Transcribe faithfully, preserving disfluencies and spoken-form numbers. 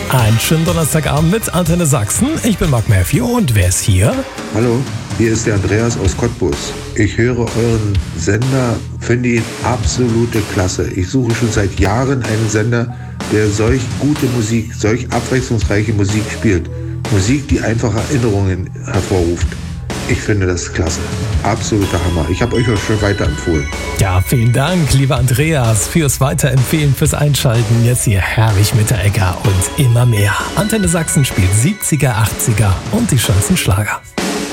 Einen schönen Donnerstagabend mit Antenne Sachsen. Ich bin Mark Matthew und wer ist hier? Hallo, hier ist der Andreas aus Cottbus. Ich höre euren Sender, finde ihn absolute Klasse. Ich suche schon seit Jahren einen Sender, der solch gute Musik, solch abwechslungsreiche Musik spielt. Musik, die einfach Erinnerungen hervorruft. Ich finde das klasse. Absoluter Hammer. Ich habe euch auch schon weiterempfohlen. Ja, vielen Dank, lieber Andreas, fürs Weiterempfehlen, fürs Einschalten. Jetzt hier Herrlich Mitteregger und immer mehr. Antenne Sachsen spielt siebziger, achtziger und die schönsten Schlager.